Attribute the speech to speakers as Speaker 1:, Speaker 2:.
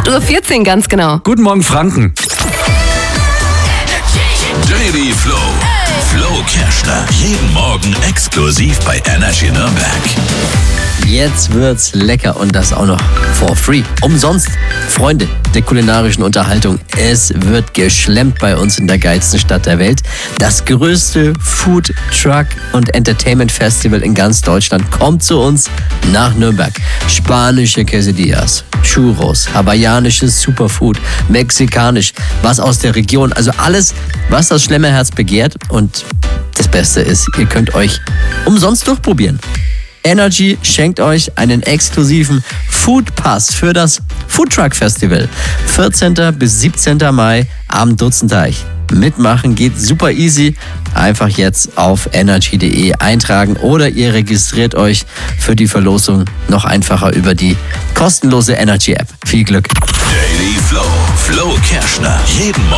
Speaker 1: 8:14 Uhr ganz genau.
Speaker 2: Guten Morgen, Franken.
Speaker 3: Daily Flow. Flo Kerschner. Jeden Morgen exklusiv bei Energy Nürnberg.
Speaker 4: Jetzt wird's lecker und das auch noch for free. Umsonst. Freunde der kulinarischen Unterhaltung, es wird geschlemmt bei uns in der geilsten Stadt der Welt. Das größte Food, Truck und Entertainment Festival in ganz Deutschland kommt zu uns nach Nürnberg. Spanische Quesadillas, Churros, hawaiianisches Superfood, mexikanisch, was aus der Region. Also alles, was das Schlemmerherz begehrt. Und das Beste ist, ihr könnt euch umsonst durchprobieren. Energy schenkt euch einen exklusiven Food Pass für das Food Truck Festival. 14. bis 17. Mai am Dutzenteich. Mitmachen geht super easy. Einfach jetzt auf energy.de eintragen oder ihr registriert euch für die Verlosung noch einfacher über die kostenlose Energy App. Viel Glück.
Speaker 3: Daily Flow. Flo Kerschner. Jeden Morgen